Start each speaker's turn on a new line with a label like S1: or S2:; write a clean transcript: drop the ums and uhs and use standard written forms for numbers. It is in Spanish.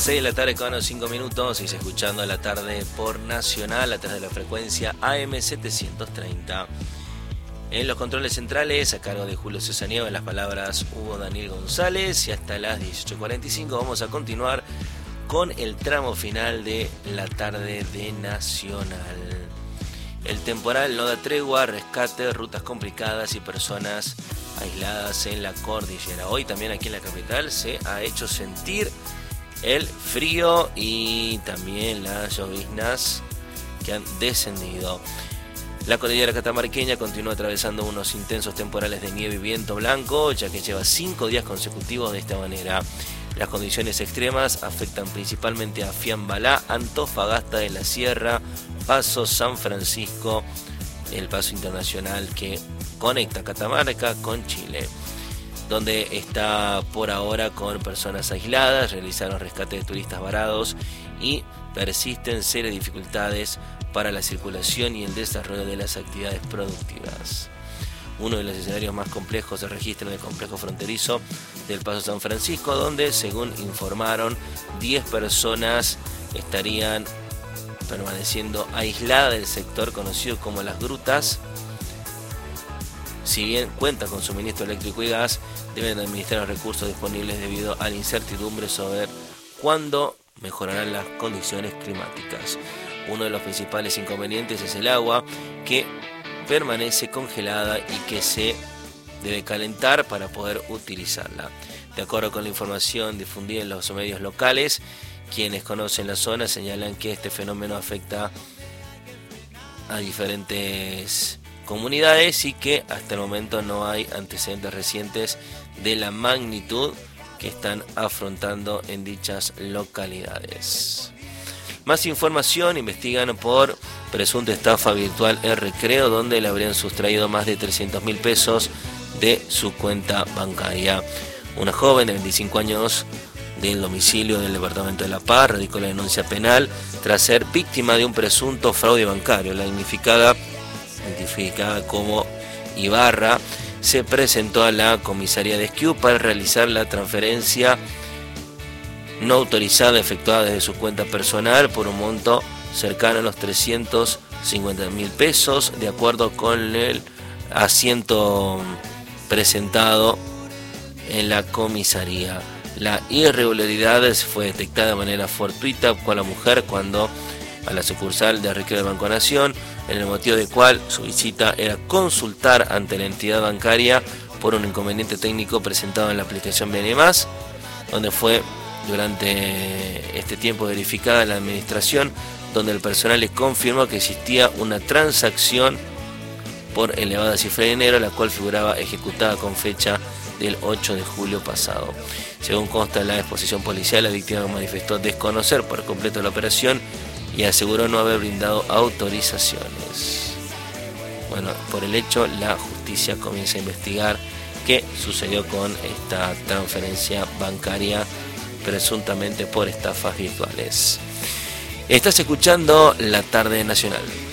S1: 6 de la tarde con 5 minutos y escuchando la tarde por Nacional a través de la frecuencia AM730. En los controles centrales, a cargo de Julio César Nieva, en las palabras Hugo Daniel González, y hasta las 18:45 vamos a continuar con el tramo final de la tarde de Nacional. El temporal no da tregua, rescate, rutas complicadas y personas aisladas en la cordillera. Hoy también aquí en la capital se ha hecho sentir el frío y también las lloviznas que han descendido. La cordillera catamarqueña continúa atravesando unos intensos temporales de nieve y viento blanco, ya que lleva 5 días consecutivos de esta manera. Las condiciones extremas afectan principalmente a Fiambalá, Antofagasta de la Sierra, Paso San Francisco, el paso internacional que conecta Catamarca con Chile, donde está por ahora con personas aisladas, realizaron rescate de turistas varados y persisten serias dificultades para la circulación y el desarrollo de las actividades productivas. Uno de los escenarios más complejos se registra en el complejo fronterizo del Paso San Francisco, donde, según informaron, 10 personas estarían permaneciendo aisladas del sector conocido como Las Grutas. Si bien cuenta con suministro eléctrico y gas, deben administrar los recursos disponibles debido a la incertidumbre sobre cuándo mejorarán las condiciones climáticas. Uno de los principales inconvenientes es el agua, que permanece congelada y que se debe calentar para poder utilizarla. De acuerdo con la información difundida en los medios locales, quienes conocen la zona señalan que este fenómeno afecta a diferentes comunidades y que hasta el momento no hay antecedentes recientes de la magnitud que están afrontando en dichas localidades. Más información: investigan por presunta estafa virtual El Recreo, donde le habrían sustraído más de 300.000 pesos de su cuenta bancaria. Una joven de 25 años del domicilio del departamento de La Paz radicó la denuncia penal tras ser víctima de un presunto fraude bancario. La identificada como Ibarra se presentó a la comisaría de Esquiú para realizar la transferencia no autorizada efectuada desde su cuenta personal por un monto cercano a los 350.000 pesos, de acuerdo con el asiento presentado en la comisaría. La irregularidad fue detectada de manera fortuita con la mujer cuando a la sucursal de Recreo del Banco Nación, en el motivo de cual su visita era consultar ante la entidad bancaria por un inconveniente técnico presentado en la aplicación BN+, donde fue durante este tiempo verificada la administración, donde el personal le confirmó que existía una transacción por elevada cifra de dinero, la cual figuraba ejecutada con fecha del 8 de julio pasado. Según consta en la exposición policial, la víctima manifestó desconocer por completo la operación y aseguró no haber brindado autorizaciones. Bueno, por el hecho, la justicia comienza a investigar qué sucedió con esta transferencia bancaria presuntamente por estafas virtuales. Estás escuchando La Tarde Nacional.